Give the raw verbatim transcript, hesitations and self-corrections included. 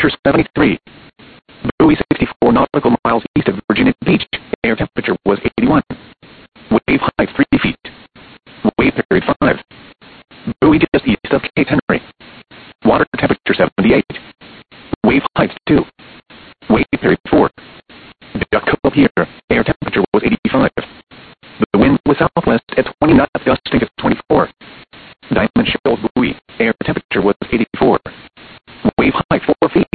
temperature seventy-three. Buoy sixty-four nautical miles east of Virginia Beach. Air temperature was eighty-one. Wave height three feet. Wave period five. Buoy just east of Cape Henry. Water temperature seventy-eight. Wave height two. Wave period four. Duck Cove Pier. Air temperature was eighty-five. The wind was southwest at twenty knots, gusting to twenty-four. Diamond Shoals Buoy. Air temperature was eighty-four. Wave height four feet.